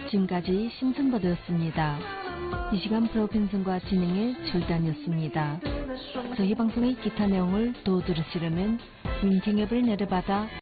지금까지 심승버드였습니다. 이 시간 프로펜슨과 진행의 졸단이었습니다. 저희 방송의 기타 내용을 더 들으시려면 윈킹 앱을 내려받아